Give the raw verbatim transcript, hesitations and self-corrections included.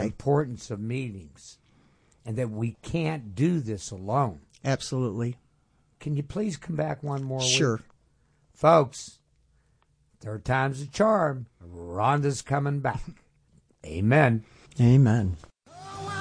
importance of meetings and that we can't do this alone. Absolutely. Can you please come back one more Sure. week? Folks, third time's a charm. Rhonda's coming back. Amen. Amen.